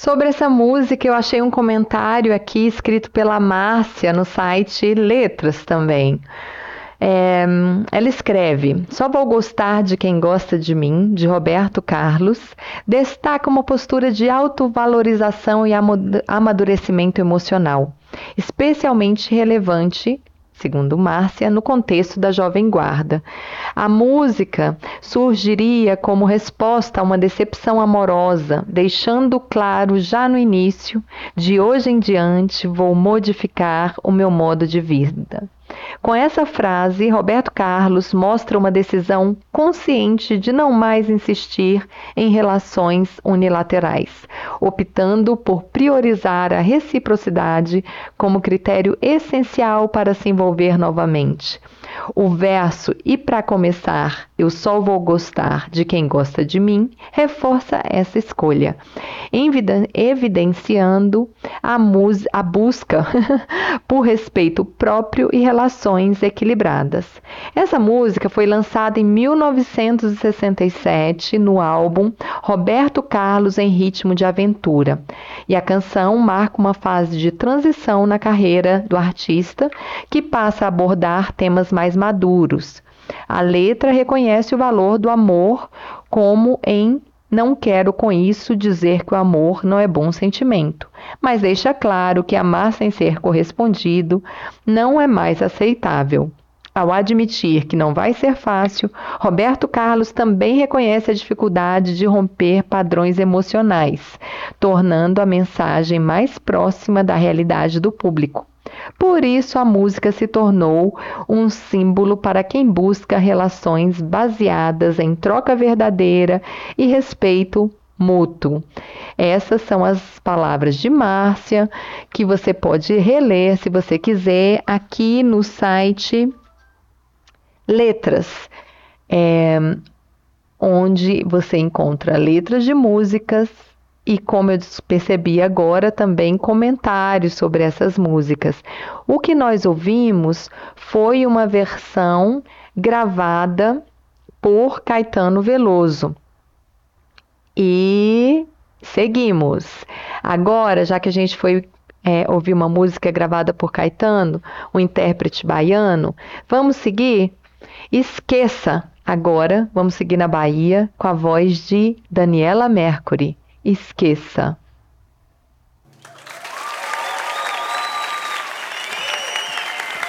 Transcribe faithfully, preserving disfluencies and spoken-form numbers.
Sobre essa música, eu achei um comentário aqui escrito pela Márcia no site Letras também. É, ela escreve: Só vou gostar de quem gosta de mim, de Roberto Carlos. Destaca uma postura de autovalorização e amadurecimento emocional, especialmente relevante, segundo Márcia, no contexto da Jovem Guarda. A música surgiria como resposta a uma decepção amorosa, deixando claro já no início: de hoje em diante vou modificar o meu modo de vida. Com essa frase, Roberto Carlos mostra uma decisão consciente de não mais insistir em relações unilaterais, optando por priorizar a reciprocidade como critério essencial para se envolver novamente. O verso "E para começar, eu só vou gostar de quem gosta de mim" reforça essa escolha, evidenciando a, mus- a busca por respeito próprio e relações equilibradas. Essa música foi lançada em mil novecentos e sessenta e sete no álbum Roberto Carlos em Ritmo de Aventura, e a canção marca uma fase de transição na carreira do artista, que passa a abordar temas mais maduros. A letra reconhece o valor do amor, como em "Não quero com isso dizer que o amor não é bom sentimento", mas deixa claro que amar sem ser correspondido não é mais aceitável. Ao admitir que não vai ser fácil, Roberto Carlos também reconhece a dificuldade de romper padrões emocionais, tornando a mensagem mais próxima da realidade do público. Por isso, a música se tornou um símbolo para quem busca relações baseadas em troca verdadeira e respeito mútuo. Essas são as palavras de Márcia, que você pode reler, se você quiser, aqui no site Letras, é, onde você encontra letras de músicas e, como eu percebi agora, também comentários sobre essas músicas. O que nós ouvimos foi uma versão gravada por Caetano Veloso. E seguimos. Agora, já que a gente foi é, ouvir uma música gravada por Caetano, um intérprete baiano, vamos seguir? Esqueça. Agora, vamos seguir na Bahia com a voz de Daniela Mercury. Esqueça.